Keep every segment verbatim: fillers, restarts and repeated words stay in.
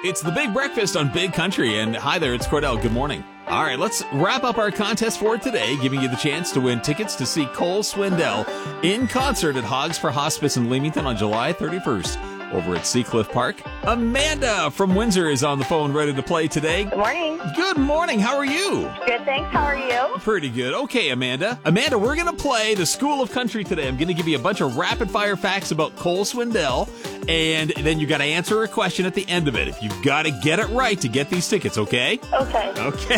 It's the Big Breakfast on Big Country, and hi there, it's Cordell. Good morning. All right, let's wrap up our contest for today, giving you the chance to win tickets to see Cole Swindell in concert at Hogs for Hospice in Leamington on July thirty-first over at Seacliff Park. Amanda from Windsor is on the phone ready to play today. Good morning. Good morning. How are you? Good, thanks. How are you? Pretty good. Okay, Amanda. Amanda, we're going to play the School of Country today. I'm going to give you a bunch of rapid-fire facts about Cole Swindell, and then you got to answer a question at the end of it. If you've got to get it right to get these tickets, okay? Okay. Okay.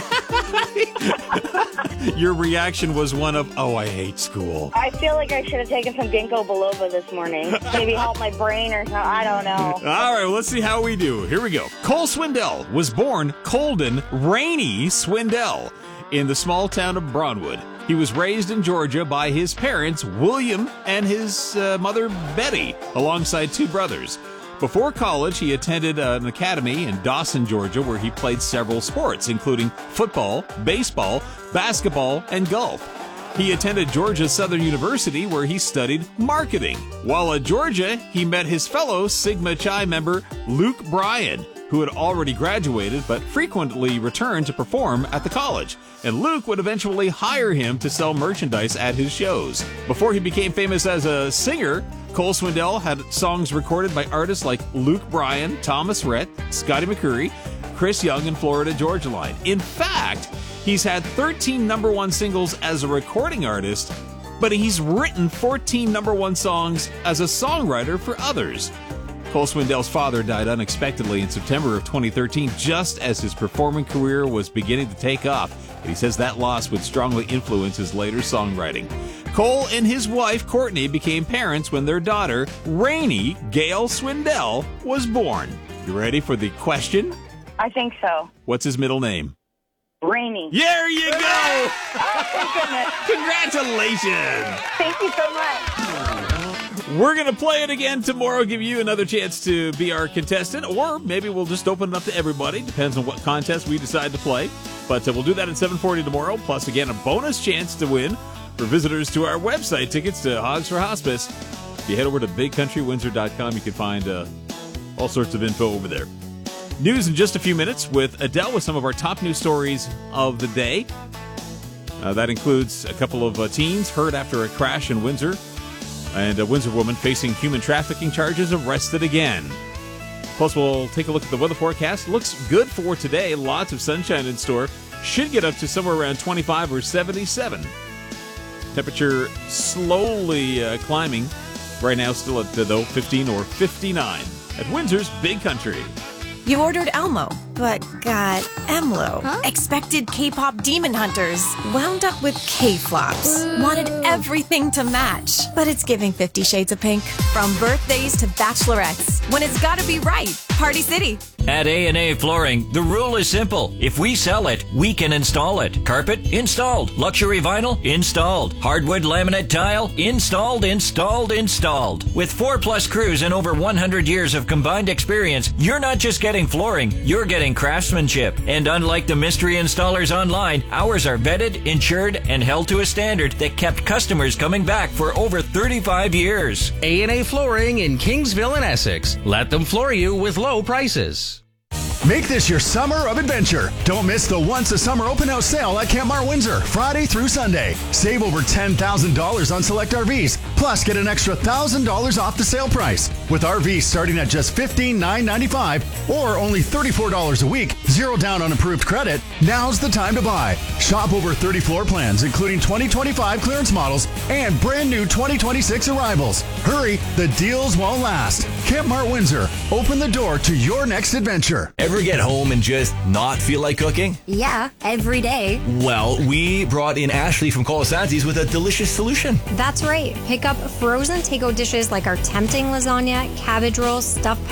Your reaction was one of, oh, I hate school. I feel like I should have taken some ginkgo biloba this morning. Maybe help my brain or something. I don't know. All right, well, let's see how we do. Here we go. Cole Swindell was born Colden Rainey Swindell in the small town of Brownwood. He was raised in Georgia by his parents, William, and his uh, mother, Betty, alongside two brothers. Before college, he attended an academy in Dawson, Georgia, where he played several sports, including football, baseball, basketball, and golf. He attended Georgia Southern University, where he studied marketing. While at Georgia, he met his fellow Sigma Chi member, Luke Bryan, who had already graduated but frequently returned to perform at the college. And Luke would eventually hire him to sell merchandise at his shows. Before he became famous as a singer, Cole Swindell had songs recorded by artists like Luke Bryan, Thomas Rhett, Scotty McCreery, Chris Young, and Florida Georgia Line. In fact, he's had thirteen number one singles as a recording artist, but he's written fourteen number one songs as a songwriter for others. Cole Swindell's father died unexpectedly in September of twenty thirteen, just as his performing career was beginning to take off. And he says that loss would strongly influence his later songwriting. Cole and his wife, Courtney, became parents when their daughter, Rainey Gail Swindell, was born. You ready for the question? I think so. What's his middle name? Rainy. There you go! Oh, thank goodness. Congratulations! Thank you so much. We're going to play it again tomorrow, give you another chance to be our contestant, or maybe we'll just open it up to everybody. Depends on what contest we decide to play. But uh, we'll do that at seven forty tomorrow, plus, again, a bonus chance to win for visitors to our website, tickets to Hogs for Hospice. If you head over to big country windsor dot com, you can find uh, all sorts of info over there. News in just a few minutes with Adele with some of our top news stories of the day. Uh, that includes a couple of uh, teens hurt after a crash in Windsor, and a Windsor woman facing human trafficking charges arrested again. Plus, we'll take a look at the weather forecast. Looks good for today. Lots of sunshine in store. Should get up to somewhere around twenty-five or seventy-seven. Temperature slowly uh, climbing. Right now, still at, uh, though, fifteen or fifty-nine. At Windsor's Big Country. You ordered Elmo, but got Emlo. Huh? Expected K-pop demon hunters. Wound up with K-flops. Wanted everything to match. But it's giving Fifty Shades of Pink. From birthdays to bachelorettes. When it's gotta be right. Party City. At A and A Flooring, the rule is simple. If we sell it, we can install it. Carpet? Installed. Luxury vinyl? Installed. Hardwood laminate tile? Installed, installed, installed. With four plus crews and over one hundred years of combined experience, you're not just getting flooring, you're getting craftsmanship. And unlike the mystery installers online, ours are vetted, insured, and held to a standard that kept customers coming back for over thirty-five years. A and A Flooring in Kingsville and Essex. Let them floor you with low prices. Make this your summer of adventure. Don't miss the Once a Summer Open House sale at Camp Mart Windsor, Friday through Sunday. Save over ten thousand dollars on select R Vs, plus get an extra one thousand dollars off the sale price. With R Vs starting at just fifteen thousand nine hundred ninety-five dollars or only thirty-four dollars a week, zero down on approved credit, now's the time to buy. Shop over thirty floor plans, including twenty twenty-five clearance models and brand new twenty twenty-six arrivals. Hurry, the deals won't last. Camp Mart Windsor, open the door to your next adventure. Ever get home and just not feel like cooking? Yeah, every day. Well, we brought in Ashley from Colasanti's with a delicious solution. That's right. Pick up frozen to-go dishes like our tempting lasagna, cabbage rolls, stuffed